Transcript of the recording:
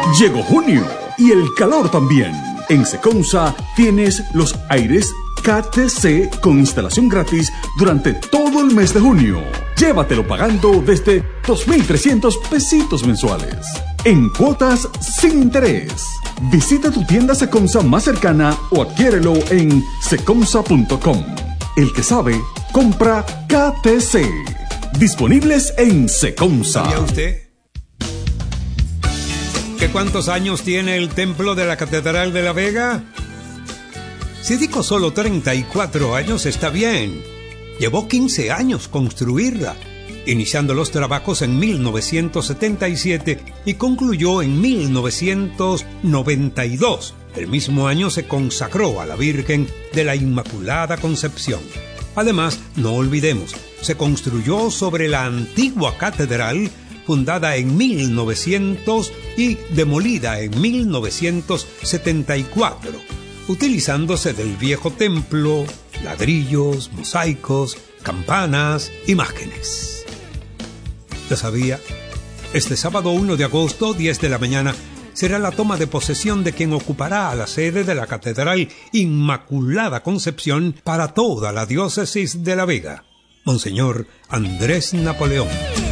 Llegó junio y el calor también. En Seconsa tienes los aires KTC con instalación gratis durante todo el mes de junio. Llévatelo pagando desde 2,300 pesitos mensuales. En cuotas sin interés. Visita tu tienda Seconsa más cercana o adquiérelo en seconsa.com. El que sabe, compra KTC. Disponibles en Seconsa. ¿Sabía usted que cuántos años tiene el templo de la Catedral de La Vega? Si digo solo 34 años, está bien. Llevó 15 años construirla, iniciando los trabajos en 1977 y concluyó en 1992. El mismo año se consagró a la Virgen de la Inmaculada Concepción. Además, no olvidemos, se construyó sobre la antigua catedral, fundada en 1900 y demolida en 1974, utilizándose del viejo templo, ladrillos, mosaicos, campanas, imágenes. ¿Lo sabía? Este sábado 1 de agosto, 10 de la mañana, será la toma de posesión de quien ocupará la sede de la Catedral Inmaculada Concepción para toda la diócesis de La Vega, Monseñor Andrés Napoleón.